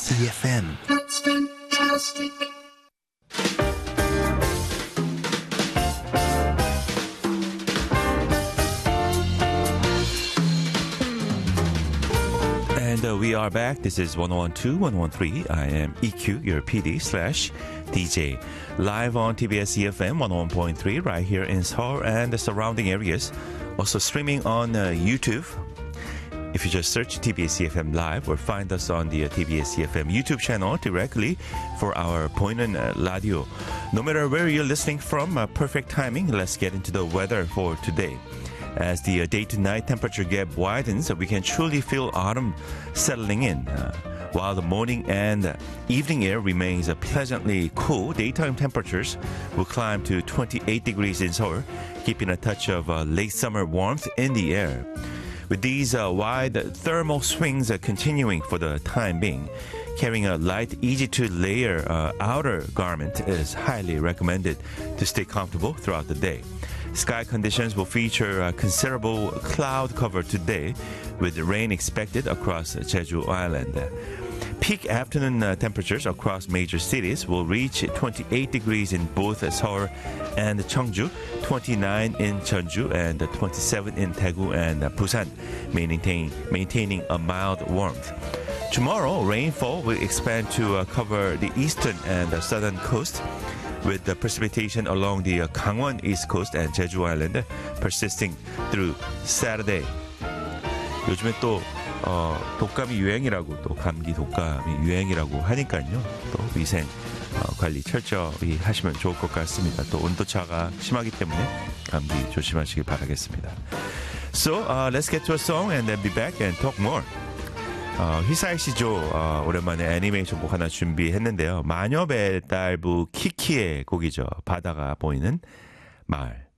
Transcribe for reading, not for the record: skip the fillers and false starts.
EFM. That's fantastic. And we are back. This is 1012, 1013. I am EQ, your PD/DJ. Live on TBS EFM 101.3 right here in Seoul and the surrounding areas. Also streaming on YouTube. If you just search TBS EFM Live or find us on the TBS EFM YouTube channel directly for our 보이는 radio. No matter where you're listening from, perfect timing. Let's get into the weather for today. As the day-to-night temperature gap widens, we can truly feel autumn settling in. While the morning and evening air remains pleasantly cool, daytime temperatures will climb to 28 degrees in Seoul, keeping a touch of late summer warmth in the air. With these wide thermal swings continuing for the time being, carrying a light, easy-to-layer outer garment is highly recommended to stay comfortable throughout the day. Sky conditions will feature considerable cloud cover today, with rain expected across Jeju Island. Peak afternoon temperatures across major cities will reach 28 degrees in both Seoul and Cheongju, 29 in Jeonju, and 27 in Daegu and Busan, maintaining a mild warmth. Tomorrow, rainfall will expand to cover the eastern and southern coast, with the precipitation along the Gangwon East Coast and Jeju Island persisting through Saturday. 요즘에 또 독감이 유행이라고, 또 감기 독감이 유행이라고 하니까요. 또 위생 관리 철저히 하시면 좋을 것 같습니다. 또 온도차가 심하기 때문에 감기 조심하시길 바라겠습니다. So, let's get to a song and then be back and talk more. 휘사이 씨죠. 오랜만에 애니메이션 곡 하나 준비했는데요. 마녀배달부 키키의 곡이죠. 바다가 보이는 마을.